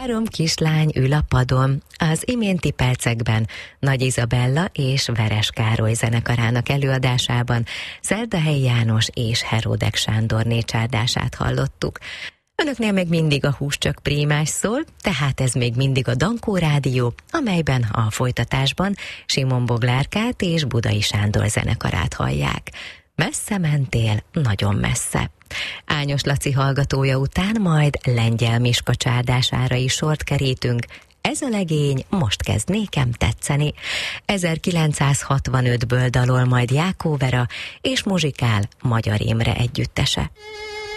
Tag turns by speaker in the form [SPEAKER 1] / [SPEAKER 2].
[SPEAKER 1] 3 kislány ül a padon. Az iménti percekben Nagy Izabella és Veres Károly zenekarának előadásában Szerdahelyi János és Heródek Sándorné csárdását hallottuk. Önöknél még mindig a Hús csak prímás szól, tehát ez még mindig a Dankó Rádió, amelyben a folytatásban Simon Boglárkát és Budai Sándor zenekarát hallják. Messze mentél, nagyon messze. Ányos Laci hallgatója után majd Lengyel Miska csárdására is sort kerítünk. Ez a legény most kezd nékem tetszeni. 1965-ből dalol majd Jákó Vera és muzsikál Magyar Imre együttese.